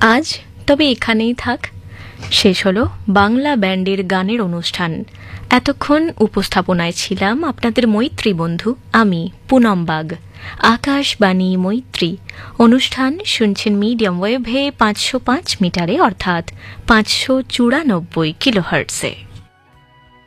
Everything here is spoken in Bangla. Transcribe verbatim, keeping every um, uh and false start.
আজ তবে এখানেই থাক। শেষ হলো বাংলা ব্যান্ডের গানের অনুষ্ঠান। এতক্ষণ উপস্থাপনায় ছিলাম আপনাদের মৈত্রী বন্ধু, আমি পুনম বাগ। আকাশবাণী মৈত্রী অনুষ্ঠান শুনছেন মিডিয়াম ওয়েভে পাঁচশো পাঁচ মিটারে, অর্থাৎ পাঁচশো চুরানব্বই কিলোহার্টসে।